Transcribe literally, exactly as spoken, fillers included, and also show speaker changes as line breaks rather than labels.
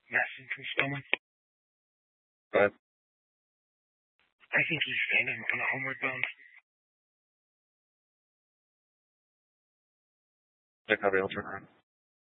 Madison from Spelman.
But
I think he's standing on a homeward bound.
check how they'll turn around.